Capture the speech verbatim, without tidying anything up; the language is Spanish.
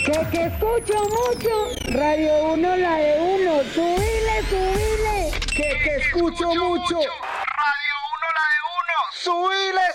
Que que escucho mucho. Radio uno, la de uno. Subile, subile. Que que escucho mucho. Radio uno, la de uno. Subile,